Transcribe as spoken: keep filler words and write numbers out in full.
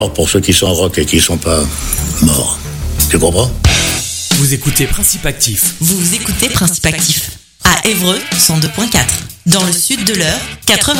Alors pour ceux qui sont rock et qui sont pas morts. Tu comprends? Vous écoutez Principe Actif. Vous écoutez Principe Actif à Évreux cent deux point quatre. Dans le sud de l'Eure, quatre-vingts.